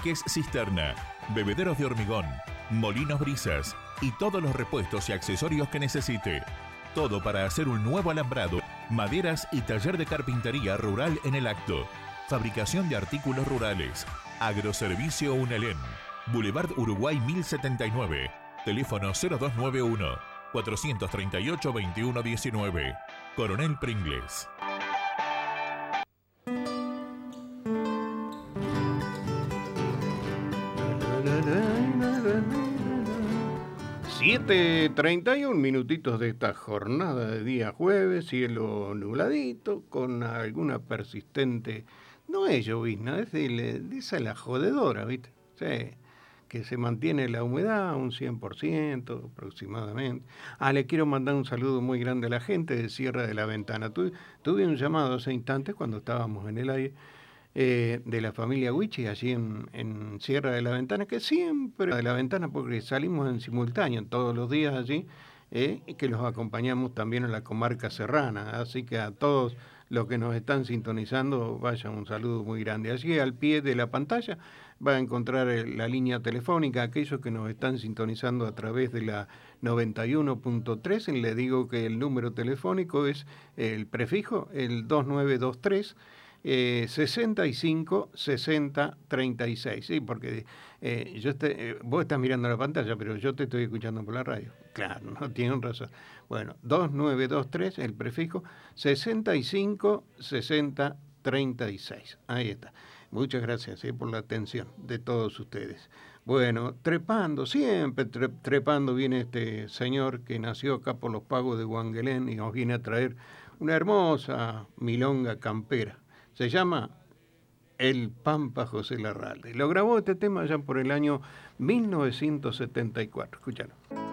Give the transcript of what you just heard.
Tanques cisterna, bebederos de hormigón, molinos brisas y todos los repuestos y accesorios que necesite. Todo para hacer un nuevo alambrado, maderas y taller de carpintería rural en el acto. Fabricación de artículos rurales. Agroservicio Unelén. Boulevard Uruguay 1079. Teléfono 0291 438 2119. Coronel Pringles. Siete 31 minutitos de esta jornada de día jueves, cielo nubladito, con alguna persistente, no es llovizna, es de esa la jodedora, ¿viste? Sí, que se mantiene la humedad un 100% aproximadamente. Le quiero mandar un saludo muy grande a la gente de Sierra de la Ventana. Tuve un llamado hace instantes cuando estábamos en el aire, de la familia Huichi, allí en Sierra de la Ventana, que siempre de la Ventana, porque salimos en simultáneo todos los días allí, y que los acompañamos también en la comarca serrana. Así que a todos los que nos están sintonizando, vaya un saludo muy grande. Allí al pie de la pantalla va a encontrar la línea telefónica, aquellos que nos están sintonizando a través de la 91.3, y le digo que el número telefónico es el prefijo, el 2923, 65 60 36, sí, porque vos estás mirando la pantalla, pero yo te estoy escuchando por la radio. Claro, no tienen razón. Bueno, 2923, el prefijo, 65 60 36. Ahí está. Muchas gracias por la atención de todos ustedes. Bueno, trepando, siempre trepando viene este señor que nació acá por los pagos de Huanguelén y nos viene a traer una hermosa milonga campera. Se llama El Pampa José Larralde. Lo grabó este tema ya por el año 1974. Escúchalo.